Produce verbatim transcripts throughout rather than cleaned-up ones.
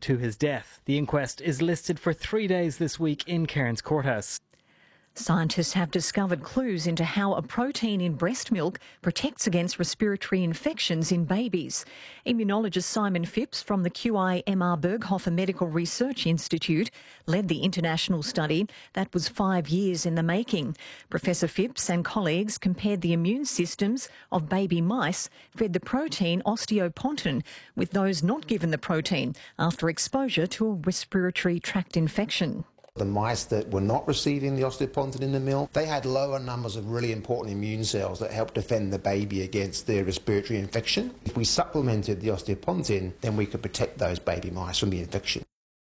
to his death. The inquest is listed for three days this week in Cairns Courthouse. Scientists have discovered clues into how a protein in breast milk protects against respiratory infections in babies. Immunologist Simon Phipps from the Q I M R Berghofer Medical Research Institute led the international study that was five years in the making. Professor Phipps and colleagues compared the immune systems of baby mice fed the protein osteopontin with those not given the protein after exposure to a respiratory tract infection. The mice that were not receiving the osteopontin in the milk, they had lower numbers of really important immune cells that help defend the baby against their respiratory infection. If we supplemented the osteopontin, then we could protect those baby mice from the infection.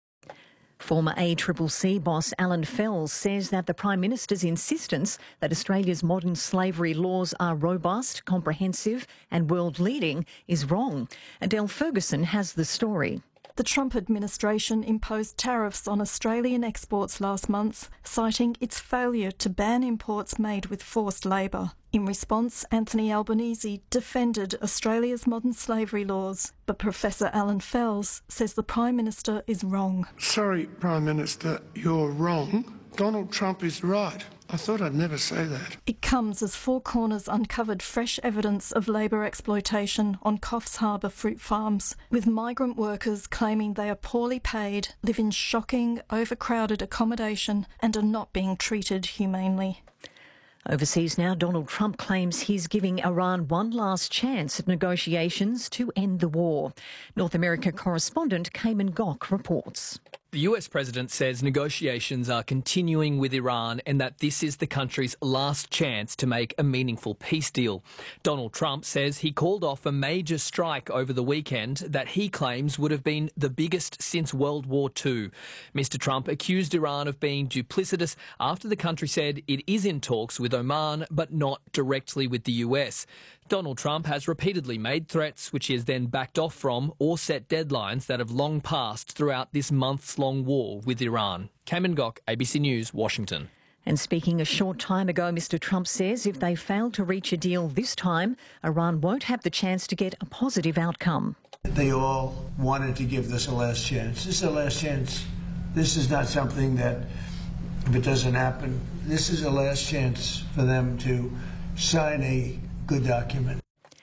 Former A C C C boss Alan Fels says that the Prime Minister's insistence that Australia's modern slavery laws are robust, comprehensive and world-leading is wrong. Adele Ferguson has the story. The Trump administration imposed tariffs on Australian exports last month, citing its failure to ban imports made with forced labour. In response, Anthony Albanese defended Australia's modern slavery laws, but Professor Alan Fels says the Prime Minister is wrong. Sorry, Prime Minister, you're wrong. Donald Trump is right. I thought I'd never say that. It comes as Four Corners uncovered fresh evidence of labour exploitation on Coffs Harbour fruit farms, with migrant workers claiming they are poorly paid, live in shocking, overcrowded accommodation and are not being treated humanely. Overseas now, Donald Trump claims he's giving Iran one last chance at negotiations to end the war. North America correspondent Cayman Gok reports. The U S president says negotiations are continuing with Iran and that this is the country's last chance to make a meaningful peace deal. Donald Trump says he called off a major strike over the weekend that he claims would have been the biggest since World War Two. Mister Trump accused Iran of being duplicitous after the country said it is in talks with Oman but not directly with the U S. Donald Trump has repeatedly made threats which he has then backed off from or set deadlines that have long passed throughout this months-long war with Iran. Cayman Gok, A B C News, Washington. And speaking a short time ago, Mister Trump says if they fail to reach a deal this time, Iran won't have the chance to get a positive outcome. They all wanted to give this a last chance. This is a last chance. This is not something that, if it doesn't happen, this is a last chance for them to sign a good document.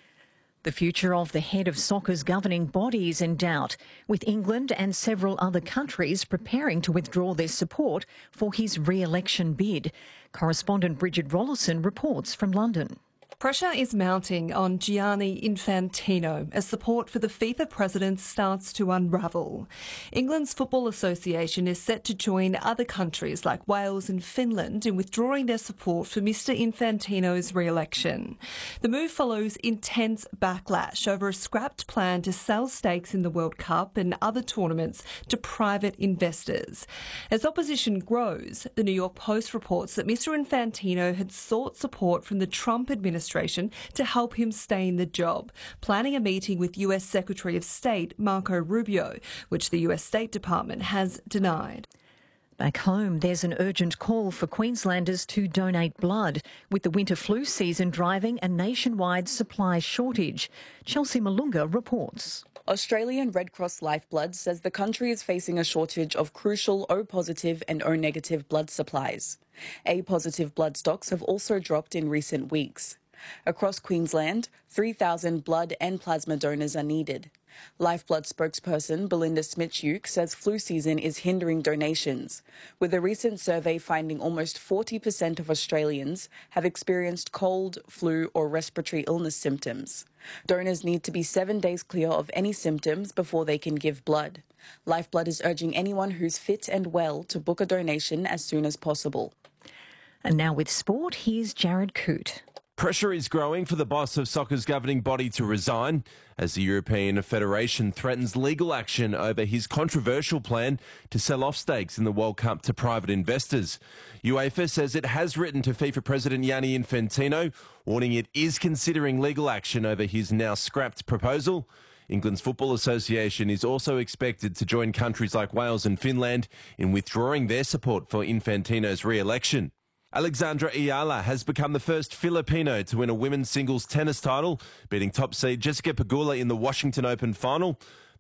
The future of the head of soccer's governing body is in doubt, with England and several other countries preparing to withdraw their support for his re-election bid. Correspondent Bridget Rollison reports from London. Pressure is mounting on Gianni Infantino as support for the FIFA president starts to unravel. England's Football Association is set to join other countries like Wales and Finland in withdrawing their support for Mister Infantino's re-election. The move follows intense backlash over a scrapped plan to sell stakes in the World Cup and other tournaments to private investors. As opposition grows, the New York Post reports that Mister Infantino had sought support from the Trump administration to help him stay in the job, planning a meeting with U S Secretary of State Marco Rubio, which the U S State Department has denied. Back home, there's an urgent call for Queenslanders to donate blood, with the winter flu season driving a nationwide supply shortage. Chelsea Malunga reports. Australian Red Cross Lifeblood says the country is facing a shortage of crucial O-positive and O-negative blood supplies. A-positive blood stocks have also dropped in recent weeks. Across Queensland, three thousand blood and plasma donors are needed. Lifeblood spokesperson Belinda Smitchuk says flu season is hindering donations, with a recent survey finding almost forty percent of Australians have experienced cold, flu or respiratory illness symptoms. Donors need to be seven days clear of any symptoms before they can give blood. Lifeblood is urging anyone who's fit and well to book a donation as soon as possible. And now with sport, here's Jared Coote. Pressure is growing for the boss of soccer's governing body to resign as the European Federation threatens legal action over his controversial plan to sell off stakes in the World Cup to private investors. UEFA says it has written to FIFA President Gianni Infantino, warning it is considering legal action over his now scrapped proposal. England's Football Association is also expected to join countries like Wales and Finland in withdrawing their support for Infantino's re-election. Alexandra Ayala has become the first Filipino to win a women's singles tennis title, beating top seed Jessica Pegula in the Washington Open final.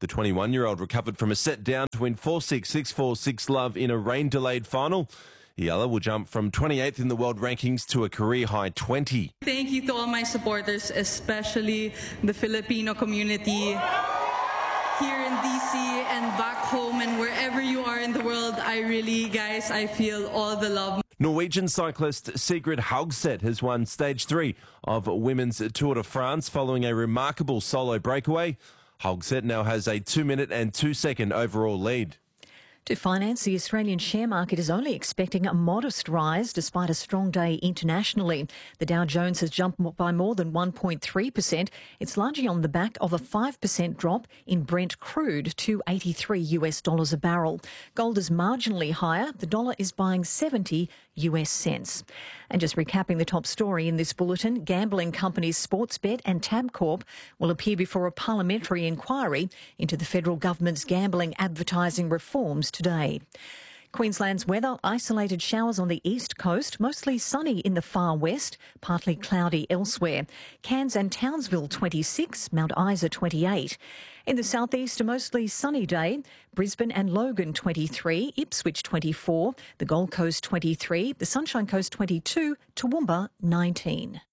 The twenty-one-year-old recovered from a set down to win four six, six four, six love in a rain-delayed final. Ayala will jump from twenty-eighth in the world rankings to a career-high twenty. Thank you to all my supporters, especially the Filipino community here in D C and back home and wherever you are in the world. I really, guys, I feel all the love. Norwegian cyclist Sigrid Haugseth has won stage three of Women's Tour de France following a remarkable solo breakaway. Haugseth now has a two-minute and two-second overall lead. To finance, the Australian share market is only expecting a modest rise despite a strong day internationally. The Dow Jones has jumped by more than one point three percent. It's largely on the back of a five percent drop in Brent crude to eighty-three US dollars a barrel. Gold is marginally higher. The dollar is buying seventy US cents. And just recapping the top story in this bulletin, gambling companies Sportsbet and Tabcorp will appear before a parliamentary inquiry into the federal government's gambling advertising reforms today. Queensland's weather, isolated showers on the east coast, mostly sunny in the far west, partly cloudy elsewhere. Cairns and Townsville twenty-six, Mount Isa twenty-eight. In the southeast, a mostly sunny day. Brisbane and Logan twenty-three, Ipswich twenty-four, the Gold Coast twenty-three, the Sunshine Coast twenty-two, Toowoomba nineteen.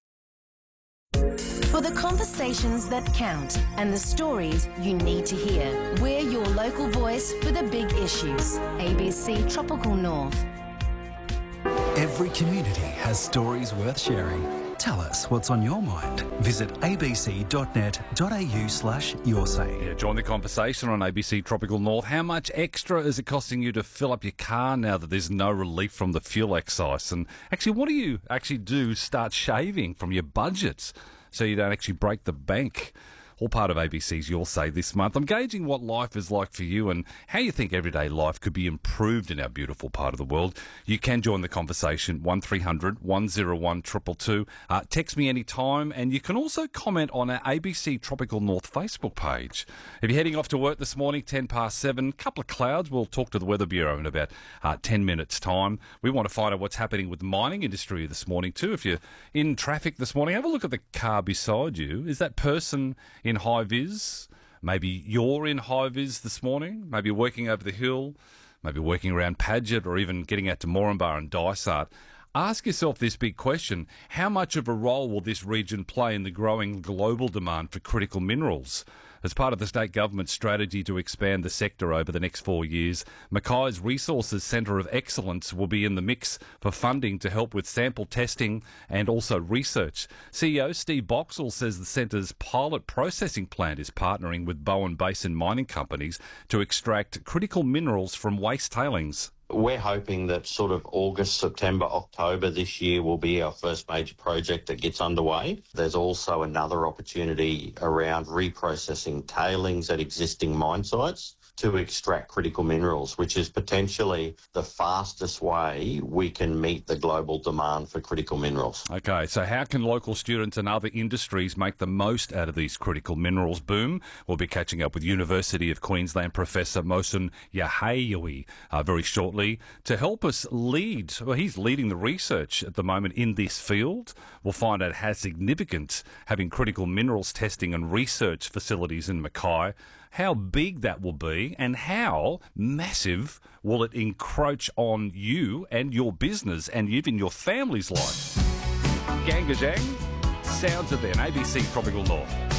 For the conversations that count and the stories you need to hear, we're your local voice for the big issues. A B C Tropical North. Every community has stories worth sharing. Tell us what's on your mind. Visit abc.net.au slash your say. Yeah, join the conversation on A B C Tropical North. How much extra is it costing you to fill up your car now that there's no relief from the fuel excise? And actually, what do you actually do start shaving from your budgets so you don't actually break the bank? All part of A B C's Your Say this month. I'm gauging what life is like for you and how you think everyday life could be improved in our beautiful part of the world. You can join the conversation, one three hundred, one oh one, two two two. Uh, text me anytime, and you can also comment on our A B C Tropical North Facebook page. If you're heading off to work this morning, ten past seven, couple of clouds. We'll talk to the Weather Bureau in about uh, ten minutes' time. We want to find out what's happening with the mining industry this morning too. If you're in traffic this morning, have a look at the car beside you. Is that person in high vis? Maybe you're in high vis this morning. Maybe working over the hill. Maybe working around Paget or even getting out to Moranbah and Dysart. Ask yourself this big question. How much of a role will this region play in the growing global demand for critical minerals? As part of the state government's strategy to expand the sector over the next four years, Mackay's Resources Centre of Excellence will be in the mix for funding to help with sample testing and also research. C E O Steve Boxall says the centre's pilot processing plant is partnering with Bowen Basin mining companies to extract critical minerals from waste tailings. We're hoping that sort of August, September, October this year will be our first major project that gets underway. There's also another opportunity around reprocessing tailings at existing mine sites to extract critical minerals, which is potentially the fastest way we can meet the global demand for critical minerals. Okay, so how can local students and other industries make the most out of these critical minerals boom? We'll be catching up with University of Queensland Professor Mohsen Yahayoui uh, very shortly to help us lead. Well, he's leading the research at the moment in this field. We'll find out how significant having critical minerals testing and research facilities in Mackay, how big that will be, and how massive will it encroach on you and your business and even your family's life. Gangajang, sounds of then, A B C Tropical North.